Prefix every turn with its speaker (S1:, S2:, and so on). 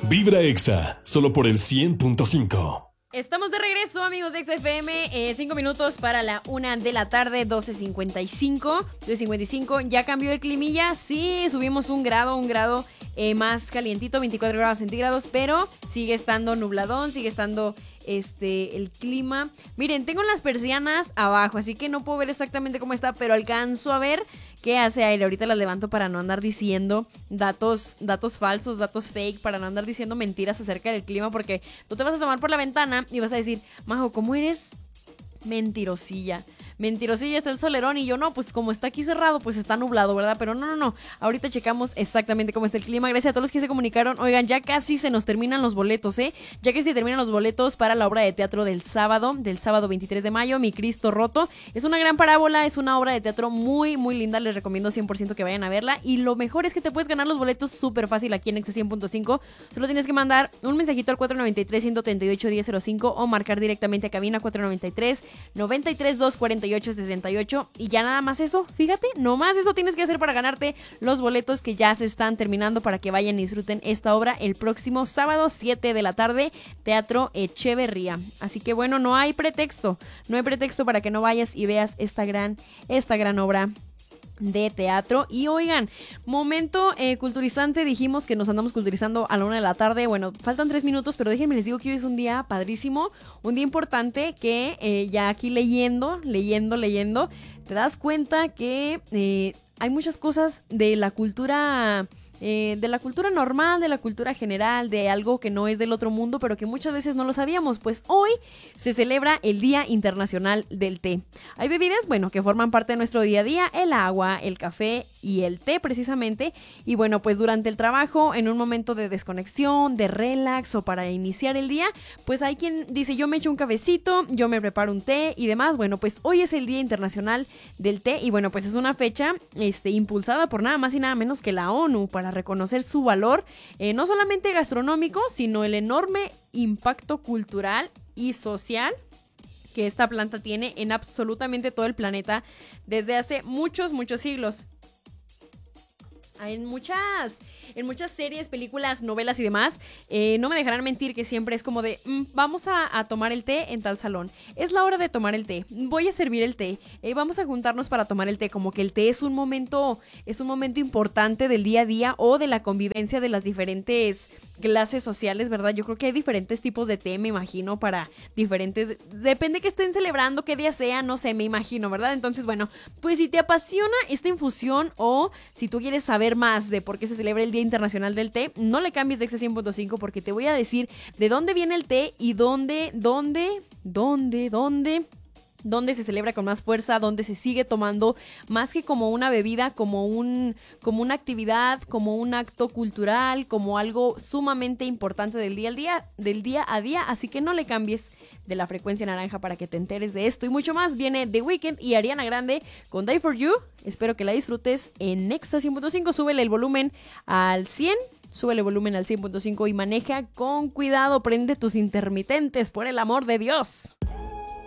S1: Vibra Exa, solo por el 100.5.
S2: Estamos de regreso, amigos de XFM. 5 minutos para la 1 de la tarde, 12:55. Ya cambió el climilla. Sí, subimos un grado más calientito, 24 grados centígrados, pero sigue estando nubladón, sigue estando el clima. Miren, tengo las persianas abajo, así que no puedo ver exactamente cómo está, pero alcanzo a ver qué hace aire. Ahorita las levanto para no andar diciendo datos falsos, datos fake, para no andar diciendo mentiras acerca del clima, porque tú te vas a asomar por la ventana y vas a decir, Majo, ¿cómo eres mentirosilla? Mentirosilla, está el solerón, y yo no, pues como está aquí cerrado, pues está nublado, ¿verdad? Pero no, ahorita checamos exactamente cómo está el clima. Gracias a todos los que se comunicaron. Oigan, ya casi se nos terminan los boletos, ya que se terminan los boletos para la obra de teatro del sábado 23 de mayo, Mi Cristo Roto. Es una gran parábola, es una obra de teatro muy, muy linda, les recomiendo 100% que vayan a verla, y lo mejor es que te puedes ganar los boletos súper fácil aquí en Exa 100.5. Solo tienes que mandar un mensajito al 493-138-1005 o marcar directamente a cabina 493-93-248-68, y ya nada más eso, fíjate, nomás eso tienes que hacer para ganarte los boletos que ya se están terminando, para que vayan y disfruten esta obra el próximo sábado 7 de la tarde, Teatro Echeverría. Así que bueno, no hay pretexto para que no vayas y veas esta gran obra de teatro. Y oigan, momento culturizante. Dijimos que nos andamos culturizando a la 1 de la tarde. Bueno, faltan 3 minutos, pero déjenme les digo que hoy es un día padrísimo, un día importante, que ya aquí leyendo, te das cuenta que hay muchas cosas de la cultura normal, de la cultura general, de algo que no es del otro mundo, pero que muchas veces no lo sabíamos. Pues hoy se celebra el Día Internacional del Té. Hay bebidas, bueno, que forman parte de nuestro día a día: el agua, el café y el té, precisamente. Y bueno, pues durante el trabajo, en un momento de desconexión, de relax, o para iniciar el día, pues hay quien dice, yo me echo un cafecito, yo me preparo un té y demás. Bueno, pues hoy es el Día Internacional del Té, y bueno, pues es una fecha impulsada por nada más y nada menos que la ONU, para reconocer su valor, no solamente gastronómico, sino el enorme impacto cultural y social que esta planta tiene en absolutamente todo el planeta desde hace muchos siglos. En muchas series, películas, novelas y demás, no me dejarán mentir que siempre es como de, vamos a tomar el té en tal salón, es la hora de tomar el té, voy a servir el té, vamos a juntarnos para tomar el té. Como que el té es un momento importante del día a día, o de la convivencia de las diferentes clases sociales, ¿verdad? Yo creo que hay diferentes tipos de té, me imagino, para diferentes, depende que estén celebrando, qué día sea, no sé, me imagino, ¿verdad? Entonces, bueno, pues si te apasiona esta infusión, o si tú quieres saber más de por qué se celebra el Día Internacional del Té, no le cambies de Exa 100.5, porque te voy a decir de dónde viene el té y dónde se celebra con más fuerza, dónde se sigue tomando más que como una bebida, como una actividad, como un acto cultural, como algo sumamente importante del día a día. Así que no le cambies de la frecuencia naranja para que te enteres de esto y mucho más. Viene The Weeknd y Ariana Grande con Die For You. Espero que la disfrutes en Exa 100.5. Súbele el volumen al 100. Súbele el volumen al 100.5 y maneja con cuidado. Prende tus intermitentes, por el amor de Dios.